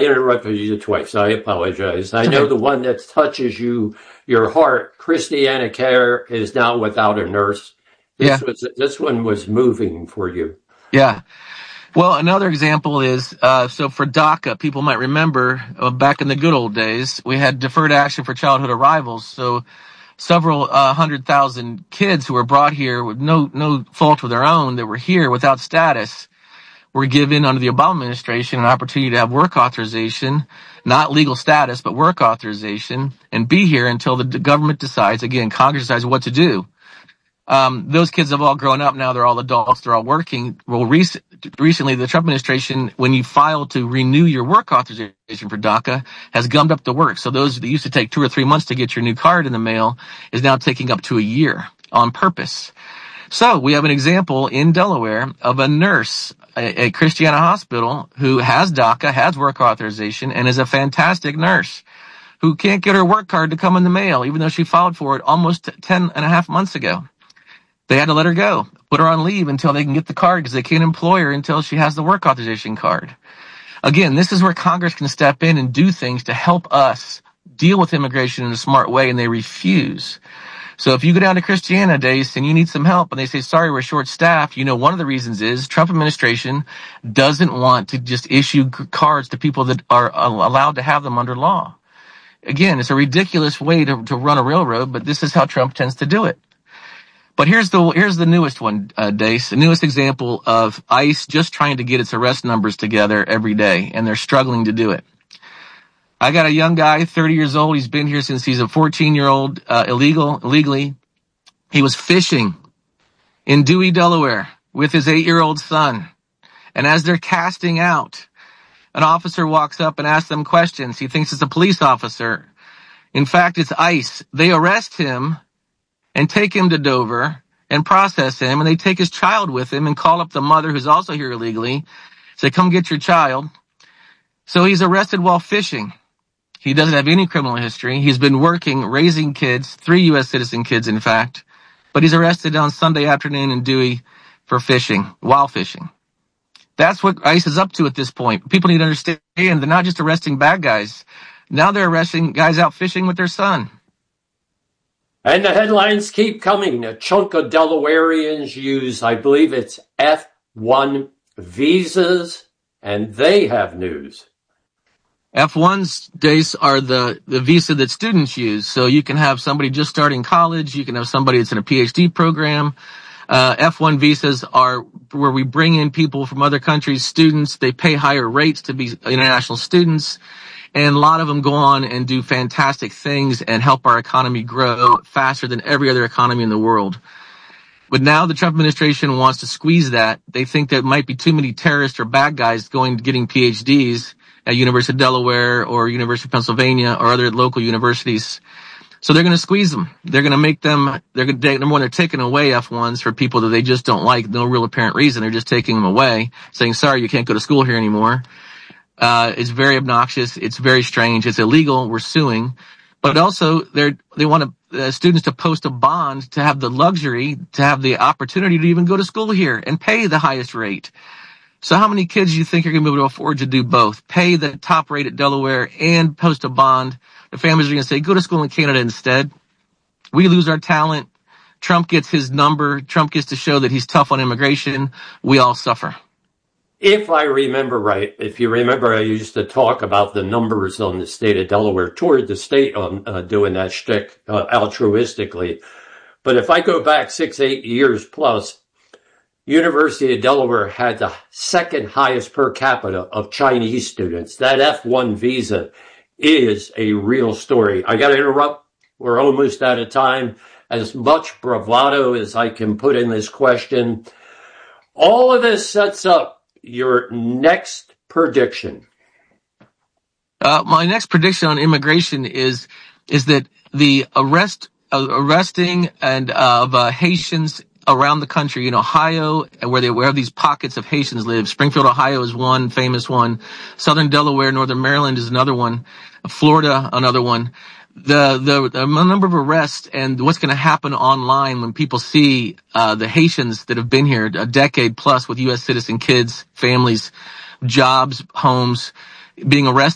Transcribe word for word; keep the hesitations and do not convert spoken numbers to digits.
interrupted you twice. I apologize. I know the one that touches you, your heart. Christiana Care is now without a nurse. This Yeah. was this one was moving for you. Yeah. Well, another example is, uh, so for DACA, people might remember uh, back in the good old days, we had deferred action for childhood arrivals. So several uh, hundred thousand kids who were brought here with no, no fault of their own that were here without status were given under the Obama administration an opportunity to have work authorization, not legal status, but work authorization, and be here until the government decides, again, Congress decides what to do. Um, those kids have all grown up now. They're all adults. They're all working. Well, rec- recently, the Trump administration, when you file to renew your work authorization for DACA, has gummed up the work. So those that used to take two or three months to get your new card in the mail is now taking up to a year on purpose. So we have an example in Delaware of a nurse at Christiana Hospital who has DACA, has work authorization, and is a fantastic nurse who can't get her work card to come in the mail, even though she filed for it almost ten and a half months ago. They had to let her go, put her on leave until they can get the card because they can't employ her until she has the work authorization card. Again, this is where Congress can step in and do things to help us deal with immigration in a smart way, and they refuse. So if you go down to Christiana, Dace, and you need some help, and they say, sorry, we're short-staffed, you know one of the reasons is Trump administration doesn't want to just issue cards to people that are allowed to have them under law. Again, it's a ridiculous way to, to run a railroad, but this is how Trump tends to do it. But here's the here's the newest one, uh, Dace, the newest example of ICE just trying to get its arrest numbers together every day, and they're struggling to do it. I got a young guy, thirty years old. He's been here since he's a fourteen-year-old, uh, illegal, illegally. He was fishing in Dewey, Delaware, with his eight-year-old son. And as they're casting out, an officer walks up and asks them questions. He thinks it's a police officer. In fact, it's ICE. They arrest him and take him to Dover and process him, and they take his child with him and call up the mother who's also here illegally, say, come get your child. So he's arrested while fishing. He doesn't have any criminal history. He's been working, raising kids, three U S citizen kids, in fact, but he's arrested on Sunday afternoon in Dewey for fishing, while fishing. That's what ICE is up to at this point. People need to understand they're not just arresting bad guys. Now they're arresting guys out fishing with their son. And the headlines keep coming. A chunk of Delawareans use, I believe it's F one visas, and they have news. F ones, Dace, are the, the visa that students use. So you can have somebody just starting college. You can have somebody that's in a P H D program. Uh, F one visas are where we bring in people from other countries, students. They pay higher rates to be international students. And a lot of them go on and do fantastic things and help our economy grow faster than every other economy in the world. But now the Trump administration wants to squeeze that. They think there might be too many terrorists or bad guys going getting P H Ds at University of Delaware or University of Pennsylvania or other local universities. So they're going to squeeze them. They're going to make them, they're going to, number one, they're taking away F ones for people that they just don't like, no real apparent reason. They're just taking them away, saying, sorry, you can't go to school here anymore. Uh, it's very obnoxious. It's very strange. It's illegal. We're suing. But also, they're, they want to, uh, students to post a bond to have the luxury, to have the opportunity to even go to school here and pay the highest rate. So how many kids do you think are going to be able to afford to do both? Pay the top rate at Delaware and post a bond. The families are going to say, go to school in Canada instead. We lose our talent. Trump gets his number. Trump gets to show that he's tough on immigration. We all suffer. If I remember right, if you remember, I used to talk about the numbers on the state of Delaware, toward the state on uh, doing that shtick uh, altruistically. But if I go back six, eight years plus, University of Delaware had the second highest per capita of Chinese students. That F one visa is a real story. I got to interrupt. We're almost out of time. As much bravado as I can put in this question, all of this sets up your next prediction. Uh, my next prediction on immigration is is that the arrest uh, arresting and uh, of uh, Haitians around the country in Ohio, where they where these pockets of Haitians live. Springfield, Ohio is one famous one. Southern Delaware, Northern Maryland is another one. Florida, another one. The, the, the number of arrests and what's going to happen online when people see, uh, the Haitians that have been here a decade plus with U S citizen kids, families, jobs, homes, being arrested